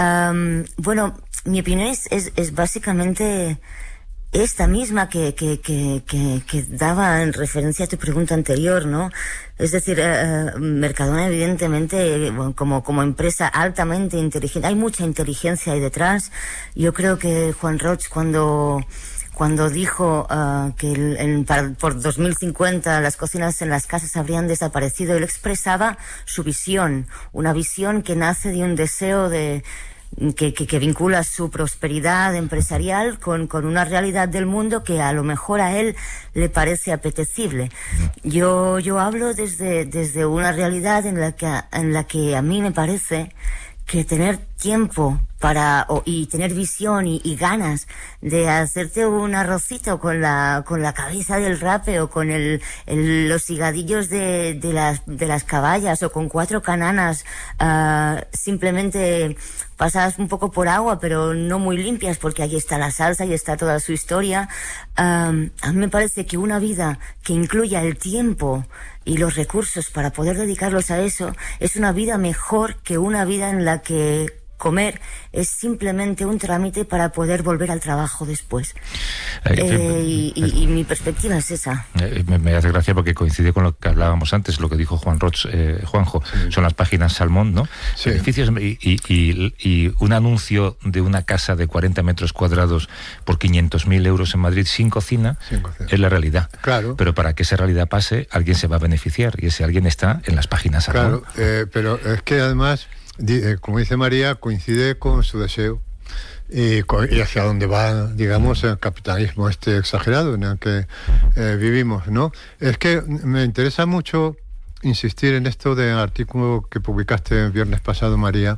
Speaker 3: Um, bueno, mi opinión es, es, es básicamente esta misma que, que, que, que, que daba en referencia a tu pregunta anterior, ¿no? Es decir, uh, Mercadona evidentemente bueno, como, como empresa altamente inteligente, hay mucha inteligencia ahí detrás. Yo creo que Juan Roig cuando... cuando dijo uh, que el, el, para, por dos mil cincuenta las cocinas en las casas habrían desaparecido, él expresaba su visión, una visión que nace de un deseo de que, que, que vincula su prosperidad empresarial con, con una realidad del mundo que a lo mejor a él le parece apetecible. Yo, yo hablo desde, desde una realidad en la que, en la que a mí me parece que tener tiempo para o, y tener visión y, y ganas de hacerte un arrocito con la con la cabeza del rape o con el, el los higadillos de, de las de las caballas o con cuatro cananas uh, simplemente pasadas un poco por agua pero no muy limpias porque ahí está la salsa y está toda su historia. Um, a mí me parece que una vida que incluya el tiempo y los recursos para poder dedicarlos a eso es una vida mejor que una vida en la que comer es simplemente un trámite para poder volver al trabajo después. Eh, eh, y, y, y mi perspectiva es esa.
Speaker 1: Eh, me, me hace gracia porque coincide con lo que hablábamos antes, lo que dijo Juan Roig, eh, Juanjo, sí. Son las páginas Salmón, ¿no? Sí. Beneficios y, y, y, y un anuncio de una casa de cuarenta metros cuadrados por quinientos mil euros en Madrid sin cocina, sin cocina es la realidad.
Speaker 2: Claro.
Speaker 1: Pero para que esa realidad pase, alguien se va a beneficiar y ese alguien está en las páginas Salmón.
Speaker 2: Claro, eh, pero es que además, como dice María, coincide con su deseo y, y hacia dónde va, digamos, el capitalismo este exagerado en el que eh, vivimos, ¿no? Es que me interesa mucho insistir en esto del artículo que publicaste el viernes pasado, María,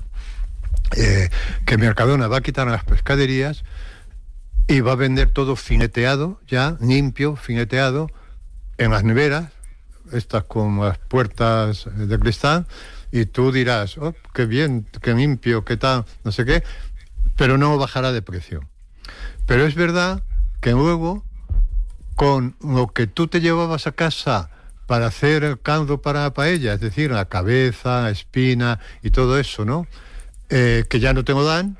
Speaker 2: eh, que Mercadona va a quitar las pescaderías y va a vender todo fineteado, ya, limpio, fineteado, en las neveras, estas con las puertas de cristal. Y tú dirás, oh, qué bien, qué limpio, qué tal, no sé qué, pero no bajará de precio. Pero es verdad que luego, con lo que tú te llevabas a casa para hacer el caldo para la paella, es decir, la cabeza, la espina y todo eso, ¿no? Eh, que ya no te lo dan,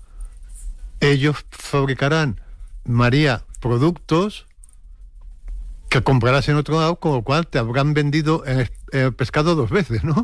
Speaker 2: ellos fabricarán, María, productos que comprarás en otro lado, con lo cual te habrán vendido el, el pescado dos veces, ¿no?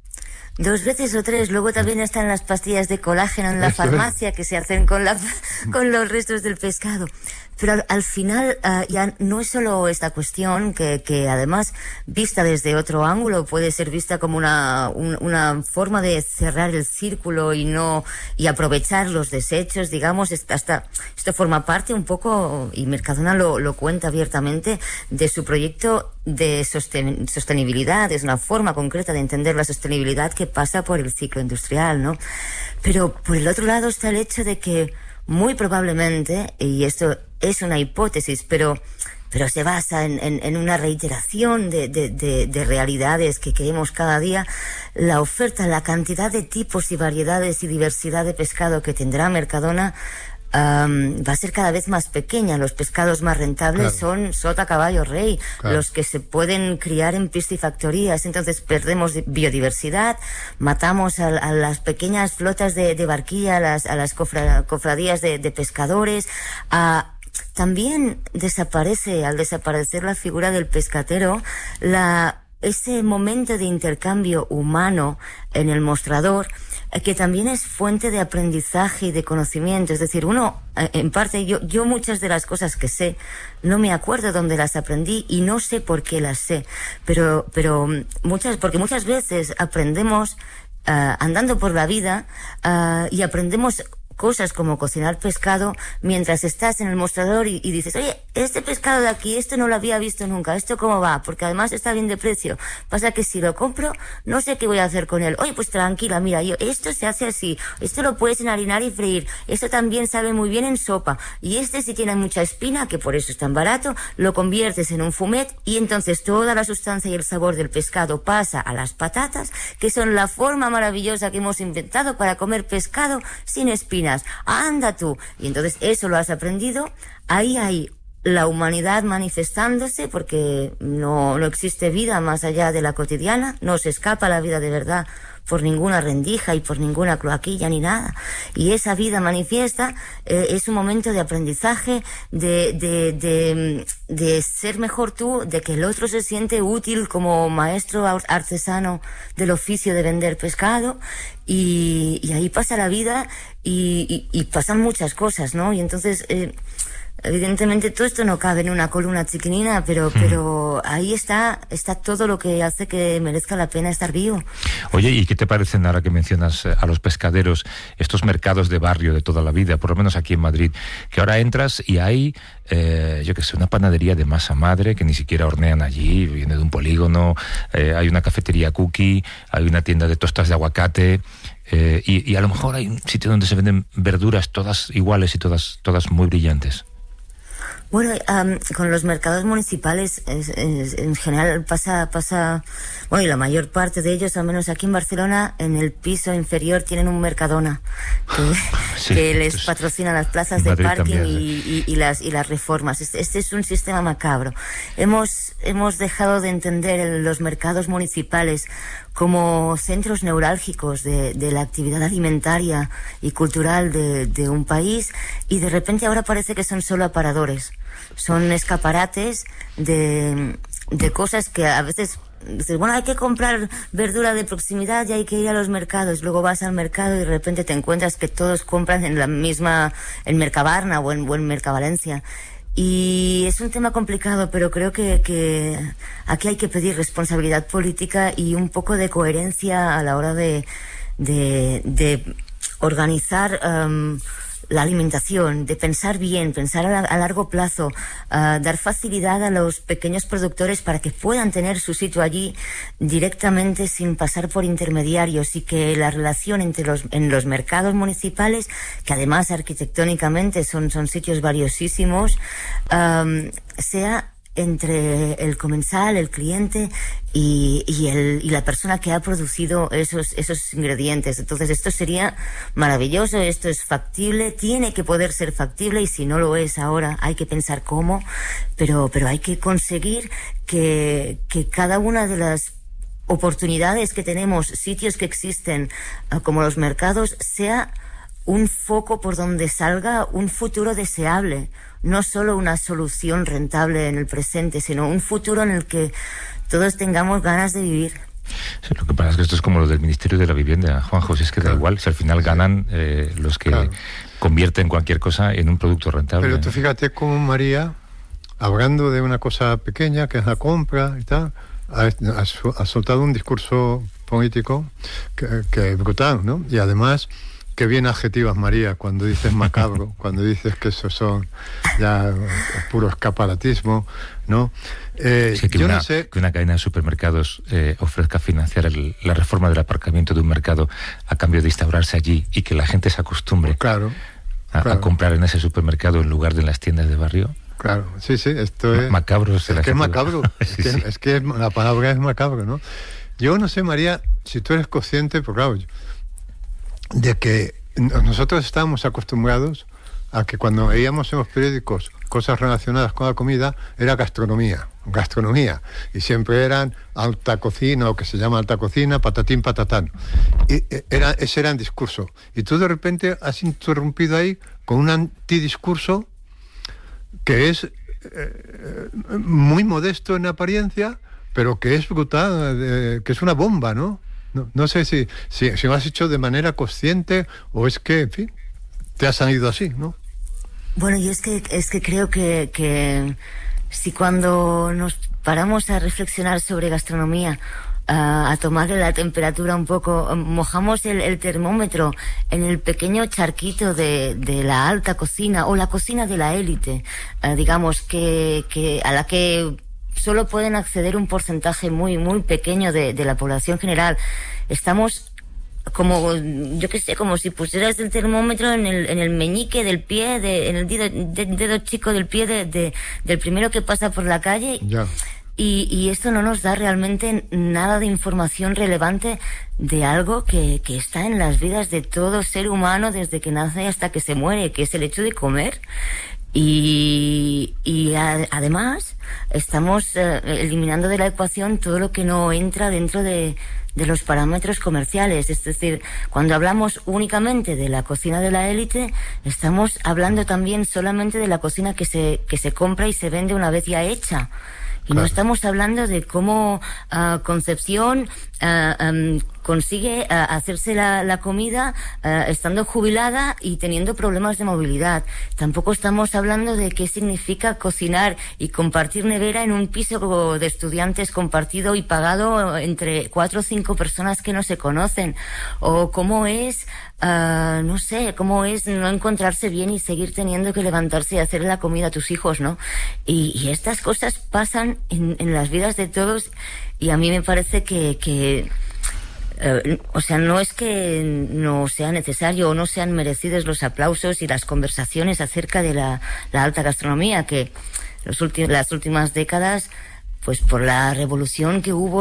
Speaker 3: Dos veces o tres. Luego también están las pastillas de colágeno en la farmacia que se hacen con la con los restos del pescado. Pero al, al final uh, ya no es solo esta cuestión que, que además vista desde otro ángulo puede ser vista como una, un, una forma de cerrar el círculo y no y aprovechar los desechos, digamos, hasta esto forma parte un poco, y Mercadona lo, lo cuenta abiertamente, de su proyecto de sosten, sostenibilidad. Es una forma concreta de entender la sostenibilidad que pasa por el ciclo industrial, ¿no? Pero por el otro lado está el hecho de que muy probablemente, y esto es una hipótesis, pero pero se basa en, en, en una reiteración de, de, de, de realidades que vemos cada día, la oferta, la cantidad de tipos y variedades y diversidad de pescado que tendrá Mercadona Um, va a ser cada vez más pequeña. Los pescados más rentables claro. son sota, caballo, rey, claro. los que se pueden criar en piscifactorías. Entonces perdemos biodiversidad, matamos a, a las pequeñas flotas de, de barquilla, a las, a las cofra, cofradías de, de pescadores. A, también desaparece, al desaparecer la figura del pescatero, la ese momento de intercambio humano en el mostrador, que también es fuente de aprendizaje y de conocimiento. Es decir, uno, en parte, yo, yo muchas de las cosas que sé, no me acuerdo dónde las aprendí y no sé por qué las sé. Pero, pero muchas, porque muchas veces aprendemos uh, andando por la vida uh, y aprendemos cosas como cocinar pescado mientras estás en el mostrador y, y dices, oye, este pescado de aquí, esto no lo había visto nunca, ¿esto cómo va? Porque además está bien de precio. Pasa que si lo compro, no sé qué voy a hacer con él. Oye, pues tranquila, mira, yo, esto se hace así, esto lo puedes enharinar y freír, esto también sabe muy bien en sopa, y este si tiene mucha espina, que por eso es tan barato, lo conviertes en un fumet y entonces toda la sustancia y el sabor del pescado pasa a las patatas, que son la forma maravillosa que hemos inventado para comer pescado sin espina. Anda tú. Y entonces eso lo has aprendido. Ahí hay la humanidad manifestándose, porque no, no existe vida más allá de la cotidiana, no se escapa la vida de verdad por ninguna rendija y por ninguna cloaquilla ni nada. Y esa vida manifiesta eh, es un momento de aprendizaje, de, de, de, de ser mejor tú, de que el otro se siente útil como maestro artesano del oficio de vender pescado, y, y ahí pasa la vida y, y, y pasan muchas cosas, ¿no? Y entonces... Eh, evidentemente todo esto no cabe en una columna chiquinina, pero, pero ahí está, está todo lo que hace que merezca la pena estar vivo.
Speaker 1: Oye, ¿y qué te parecen, ahora que mencionas a los pescaderos, estos mercados de barrio de toda la vida, por lo menos aquí en Madrid, que ahora entras y hay, eh, yo qué sé, una panadería de masa madre que ni siquiera hornean allí, viene de un polígono, eh, hay una cafetería cookie, hay una tienda de tostas de aguacate... Eh, y, y a lo mejor hay un sitio donde se venden verduras todas iguales y todas, todas muy brillantes.
Speaker 3: Bueno, um, con los mercados municipales es, es, en general pasa, pasa, bueno, y la mayor parte de ellos, al menos aquí en Barcelona, en el piso inferior tienen un Mercadona que, sí, que les patrocina las plazas de parking también, y, y, y las y las reformas. Este, este es un sistema macabro. Hemos hemos dejado de entender los mercados municipales como centros neurálgicos de, de la actividad alimentaria y cultural de, de un país, y de repente ahora parece que son solo aparadores. Son escaparates de, de cosas que a veces dices, bueno, hay que comprar verdura de proximidad y hay que ir a los mercados. Luego vas al mercado y de repente te encuentras que todos compran en la misma, en Mercabarna o en, o en Mercavalencia. Y es un tema complicado, pero creo que, que aquí hay que pedir responsabilidad política y un poco de coherencia a la hora de, de, de organizar um, la alimentación, de pensar bien, pensar a, a largo plazo, uh, dar facilidad a los pequeños productores para que puedan tener su sitio allí directamente sin pasar por intermediarios, y que la relación entre los, en los mercados municipales, que además arquitectónicamente son, son sitios valiosísimos, um, sea entre el comensal, el cliente y, y, el, y la persona que ha producido esos, esos ingredientes. Entonces esto sería maravilloso, esto es factible, tiene que poder ser factible, y si no lo es ahora hay que pensar cómo, pero, pero hay que conseguir que, que cada una de las oportunidades que tenemos, sitios que existen como los mercados, sea un foco por donde salga un futuro deseable, no solo una solución rentable en el presente, sino un futuro en el que todos tengamos ganas de vivir.
Speaker 1: Sí, lo que pasa es que esto es como lo del Ministerio de la Vivienda, Juanjo, si es que claro, da igual, si al final ganan eh, los que claro, convierten cualquier cosa en un producto rentable.
Speaker 2: Pero tú fíjate cómo María, hablando de una cosa pequeña, que es la compra y tal, ha, ha, ha soltado un discurso político que, que es brutal, ¿no? Y además... Qué bien adjetivas, María, cuando dices macabro, cuando dices que eso son ya puro escaparatismo, ¿no? Eh,
Speaker 1: es que, que,
Speaker 2: yo
Speaker 1: una,
Speaker 2: no sé...
Speaker 1: que una cadena de supermercados eh, ofrezca financiar el, la reforma del aparcamiento de un mercado a cambio de instaurarse allí y que la gente se acostumbre
Speaker 2: claro,
Speaker 1: a,
Speaker 2: claro.
Speaker 1: a comprar en ese supermercado en lugar de en las tiendas de barrio.
Speaker 2: Claro, sí, sí, esto es...
Speaker 1: Macabro.
Speaker 2: Es, es que es macabro,
Speaker 1: sí,
Speaker 2: es, que,
Speaker 1: sí.
Speaker 2: es que la palabra es macabro, ¿no? Yo no sé, María, si tú eres consciente, porque claro, de que nosotros estábamos acostumbrados a que cuando veíamos en los periódicos cosas relacionadas con la comida, era gastronomía, gastronomía, y siempre eran alta cocina, o que se llama alta cocina, patatín, patatán. Y era, ese era el discurso. Y tú de repente has interrumpido ahí con un antidiscurso que es eh, muy modesto en apariencia, pero que es brutal, eh, que es una bomba, ¿no? No, no sé si, si, si lo has hecho de manera consciente o es que, en fin, te ha salido así, ¿no?
Speaker 3: Bueno, yo es que, es que creo que, que si cuando nos paramos a reflexionar sobre gastronomía, a, a tomarle la temperatura un poco, mojamos el, el termómetro en el pequeño charquito de, de la alta cocina o la cocina de la élite, eh, digamos, que, que a la que solo pueden acceder un porcentaje muy, muy pequeño de, de la población general. Estamos como, yo qué sé, como si pusieras el termómetro en el, en el meñique del pie, de, en el dedo, de, dedo chico del pie de, de, del primero que pasa por la calle.
Speaker 2: Ya.
Speaker 3: Y, y esto no nos da realmente nada de información relevante de algo que, que está en las vidas de todo ser humano desde que nace hasta que se muere, que es el hecho de comer. Y, y a, además estamos eh, eliminando de la ecuación todo lo que no entra dentro de, de los parámetros comerciales. Es decir, cuando hablamos únicamente de la cocina de la élite, estamos hablando también solamente de la cocina que se, que se compra y se vende una vez ya hecha. Y claro, no estamos hablando de cómo uh, Concepción uh, um, consigue uh, hacerse la, la comida uh, estando jubilada y teniendo problemas de movilidad. Tampoco estamos hablando de qué significa cocinar y compartir nevera en un piso de estudiantes compartido y pagado entre cuatro o cinco personas que no se conocen. O cómo es, uh, no sé, cómo es no encontrarse bien y seguir teniendo que levantarse y hacer la comida a tus hijos, ¿no? Y, y estas cosas pasan en, en las vidas de todos, y a mí me parece que, que eh, o sea, no es que no sea necesario o no sean merecidos los aplausos y las conversaciones acerca de la, la alta gastronomía, que los últimos, las últimas décadas, pues por la revolución que hubo